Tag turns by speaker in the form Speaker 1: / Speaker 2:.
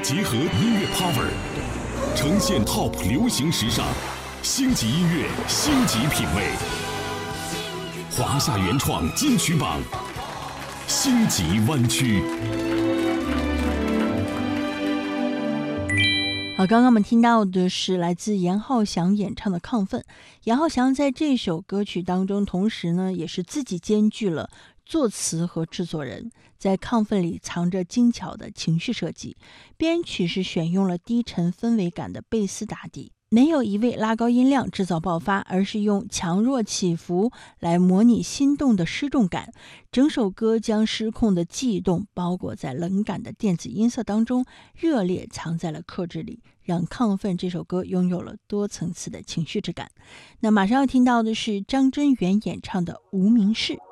Speaker 1: 结合音乐 power， 呈现 TOP 流行时尚，星级音乐，星级品味。华夏原创金曲榜，星级湾区。
Speaker 2: 好，刚刚我们听到的是来自严浩翔演唱的《亢奋》。严浩翔在这首歌曲当中，同时呢也是自己兼具了作词和制作人，在《亢奋》里藏着精巧的情绪设计，编曲是选用了低沉氛围感的贝斯打底，没有一味拉高音量制造爆发，而是用强弱起伏来模拟心动的失重感。整首歌将失控的悸动包裹在冷感的电子音色当中，热烈藏在了克制里，让《亢奋》这首歌拥有了多层次的情绪质感。那马上要听到的是张真源演唱的《无名氏》。